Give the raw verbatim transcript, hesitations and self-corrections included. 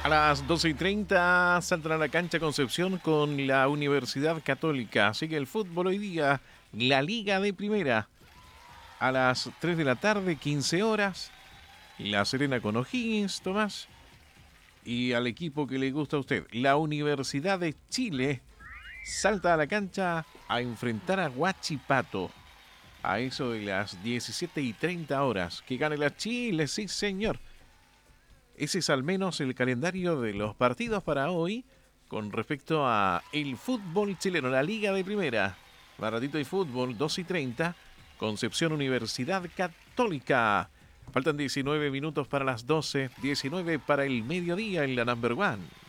A las doce y treinta saltan a la cancha Concepción con la Universidad Católica. Sigue el fútbol hoy día, la Liga de Primera. A las tres de la tarde, quince horas, La Serena con O'Higgins, Tomás. Y al equipo que le gusta a usted, la Universidad de Chile, salta a la cancha a enfrentar a Huachipato. A eso de las diecisiete y treinta horas. Que gane la Chile, sí señor. Ese es al menos el calendario de los partidos para hoy con respecto a el fútbol chileno, la Liga de Primera. Baratito y fútbol, dos y treinta, Concepción Universidad Católica. Faltan diecinueve minutos para las doce, diecinueve para el mediodía en la Number One.